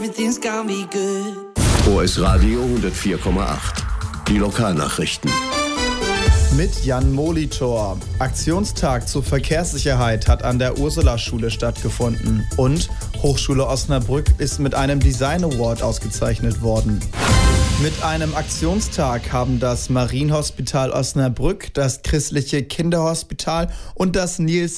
Everything's gonna be good. OS Radio 104,8. Die Lokalnachrichten. Mit Jan Molitor. Aktionstag zur Verkehrssicherheit hat an der Ursula-Schule stattgefunden. Und Hochschule Osnabrück ist mit einem Design Award ausgezeichnet worden. Mit einem Aktionstag haben das Marienhospital Osnabrück, das Christliche Kinderhospital und das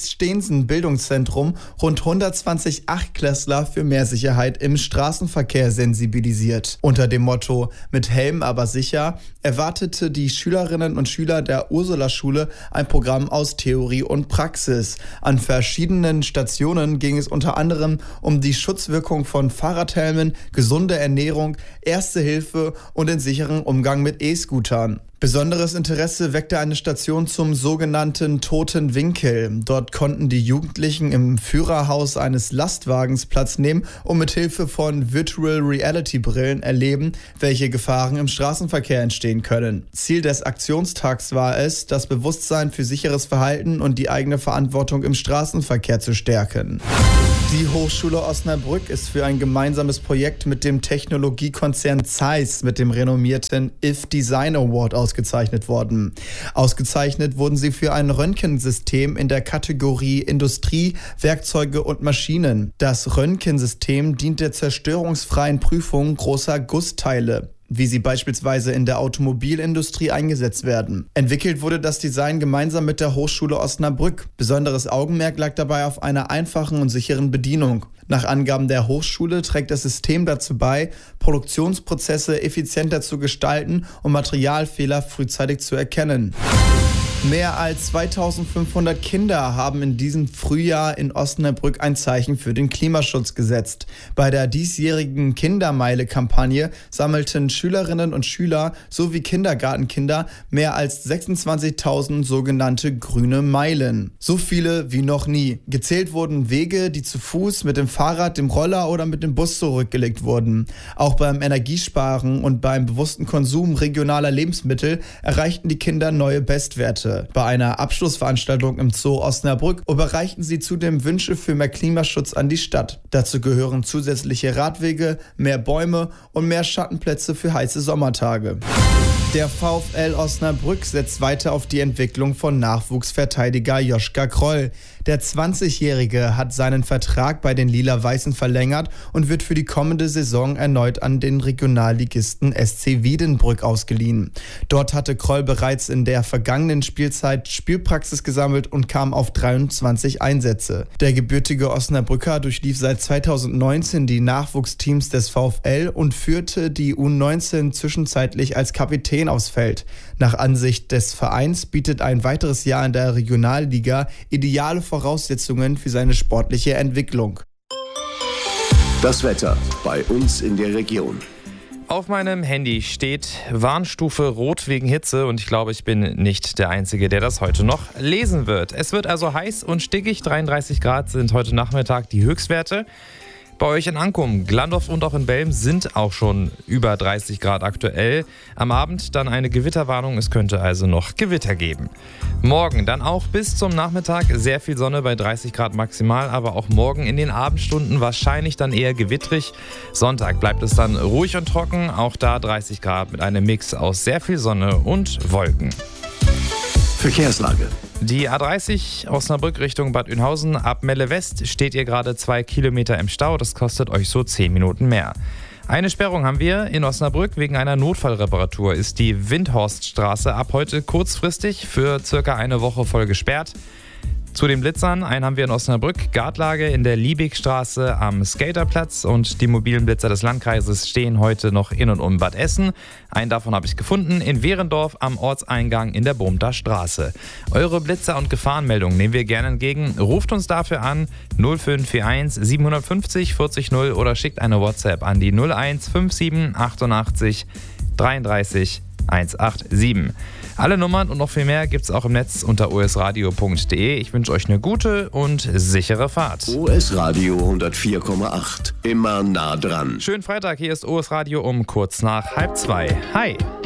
Niels-Steensen-Bildungszentrum rund 120 Achtklässler für mehr Sicherheit im Straßenverkehr sensibilisiert. Unter dem Motto „Mit Helm aber sicher" erwartete die Schülerinnen und Schüler der Ursula-Schule ein Programm aus Theorie und Praxis. An verschiedenen Stationen ging es unter anderem um die Schutzwirkung von Fahrradhelmen, gesunde Ernährung, Erste Hilfe und den sicheren Umgang mit E-Scootern. Besonderes Interesse weckte eine Station zum sogenannten Toten Winkel. Dort konnten die Jugendlichen im Führerhaus eines Lastwagens Platz nehmen und mit Hilfe von Virtual Reality Brillen erleben, welche Gefahren im Straßenverkehr entstehen können. Ziel des Aktionstags war es, das Bewusstsein für sicheres Verhalten und die eigene Verantwortung im Straßenverkehr zu stärken. Die Hochschule Osnabrück ist für ein gemeinsames Projekt mit dem Technologiekonzern Zeiss mit dem renommierten IF Design Award ausgezeichnet worden. Ausgezeichnet wurden sie für ein Röntgensystem in der Kategorie Industrie, Werkzeuge und Maschinen. Das Röntgensystem dient der zerstörungsfreien Prüfung großer Gussteile, wie sie beispielsweise in der Automobilindustrie eingesetzt werden. Entwickelt wurde das Design gemeinsam mit der Hochschule Osnabrück. Besonderes Augenmerk lag dabei auf einer einfachen und sicheren Bedienung. Nach Angaben der Hochschule trägt das System dazu bei, Produktionsprozesse effizienter zu gestalten und Materialfehler frühzeitig zu erkennen. Mehr als 2500 Kinder haben in diesem Frühjahr in Osnabrück ein Zeichen für den Klimaschutz gesetzt. Bei der diesjährigen Kindermeile-Kampagne sammelten Schülerinnen und Schüler sowie Kindergartenkinder mehr als 26.000 sogenannte grüne Meilen. So viele wie noch nie. Gezählt wurden Wege, die zu Fuß, mit dem Fahrrad, dem Roller oder mit dem Bus zurückgelegt wurden. Auch beim Energiesparen und beim bewussten Konsum regionaler Lebensmittel erreichten die Kinder neue Bestwerte. Bei einer Abschlussveranstaltung im Zoo Osnabrück überreichten sie zudem Wünsche für mehr Klimaschutz an die Stadt. Dazu gehören zusätzliche Radwege, mehr Bäume und mehr Schattenplätze für heiße Sommertage. Der VfL Osnabrück setzt weiter auf die Entwicklung von Nachwuchsverteidiger Joschka Kroll. Der 20-Jährige hat seinen Vertrag bei den Lila-Weißen verlängert und wird für die kommende Saison erneut an den Regionalligisten SC Wiedenbrück ausgeliehen. Dort hatte Kroll bereits in der vergangenen Spielzeit Spielpraxis gesammelt und kam auf 23 Einsätze. Der gebürtige Osnabrücker durchlief seit 2019 die Nachwuchsteams des VfL und führte die U19 zwischenzeitlich als Kapitän aufs Feld. Nach Ansicht des Vereins bietet ein weiteres Jahr in der Regionalliga ideale Voraussetzungen für seine sportliche Entwicklung. Das Wetter bei uns in der Region. Auf meinem Handy steht Warnstufe Rot wegen Hitze und ich glaube, ich bin nicht der Einzige, der das heute noch lesen wird. Es wird also heiß und stickig, 33 Grad sind heute Nachmittag die Höchstwerte. Bei euch in Ankum, Glandorf und auch in Belm sind auch schon über 30 Grad aktuell. Am Abend dann eine Gewitterwarnung, es könnte also noch Gewitter geben. Morgen dann auch bis zum Nachmittag sehr viel Sonne bei 30 Grad maximal, aber auch morgen in den Abendstunden wahrscheinlich dann eher gewittrig. Sonntag bleibt es dann ruhig und trocken, auch da 30 Grad mit einem Mix aus sehr viel Sonne und Wolken. Verkehrslage. Die A30 Osnabrück Richtung Bad Oeynhausen ab Melle West steht ihr gerade 2 Kilometer im Stau. Das kostet euch so 10 Minuten mehr. Eine Sperrung haben wir in Osnabrück. Wegen einer Notfallreparatur ist die Windhorststraße ab heute kurzfristig für circa eine Woche voll gesperrt. Zu den Blitzern, einen haben wir in Osnabrück, Gartlage in der Liebigstraße am Skaterplatz und die mobilen Blitzer des Landkreises stehen heute noch in und um Bad Essen. Einen davon habe ich gefunden in Wehrendorf am Ortseingang in der Brumter Straße. Eure Blitzer- und Gefahrenmeldungen nehmen wir gerne entgegen. Ruft uns dafür an 0541 750 40 0 oder schickt eine WhatsApp an die 0157 88 33 187. Alle Nummern und noch viel mehr gibt's auch im Netz unter osradio.de. Ich wünsche euch eine gute und sichere Fahrt. OS Radio 104,8. Immer nah dran. Schönen Freitag, hier ist OS Radio um kurz nach 1:30. Hi!